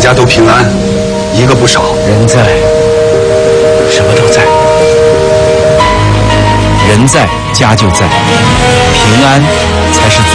家都平安，一个不少。 人在，什么都在。人在，家就在，平安才是最